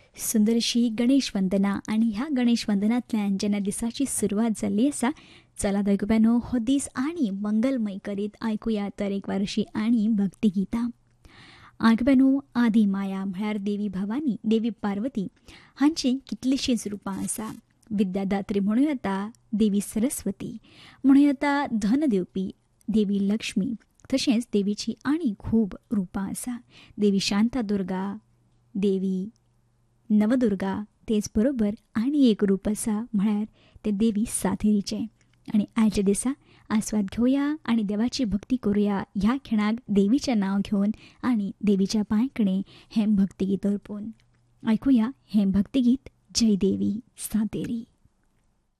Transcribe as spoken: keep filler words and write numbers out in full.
सुंदरशी गणेश वंदना आणि ह्या गणेश वंदनांतल्यान जेन्ना दिसाची सुरवात जाल्ली आसा, चला दोगूबानो हो दीस आनी मंगलमय करीत आयकुया तरेकवार अशी आनी भक्तिगितां. आयकुबानो, आदी माया म्हळ्यार देवी भवानी, देवी पार्वती हांची कितलीशींच रुपां आसा. विद्यादात्री म्हणूं येता देवी सरस्वती, म्हणूं येता धन दिवपी देवी लक्ष्मी. तशेंच देवीची आनी खूब रुपां आसा. देवी शांतादुर्गा, देवी नवदुर्गा, तेच बरोबर आनी एक रूप आसा म्हळ्यार ते देवी सातेरीचें. आनी आयच्या दिसा आस्वाद घेवया आनी देवाची भक्ती करुया ह्या खिणाक देवीचें नांव घेवन आनी देवीच्या पांयकणे हें भक्तिगीत अर्पून. आयकुया हें भक्तिगीत जय देवी सातेरी.